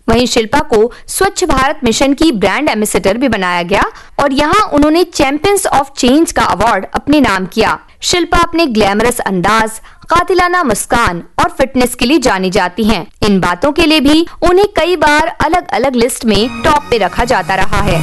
वहीं शिल्पा को स्वच्छ भारत मिशन की ब्रांड एम्बेसडर भी बनाया गया और यहाँ उन्होंने चैंपियंस ऑफ चेंज का अवार्ड अपने नाम किया। शिल्पा अपने ग्लैमरस अंदाज, कातिलाना मुस्कान और फिटनेस के लिए जानी जाती हैं। इन बातों के लिए भी उन्हें कई बार अलग अलग लिस्ट में टॉप पे रखा जाता रहा है।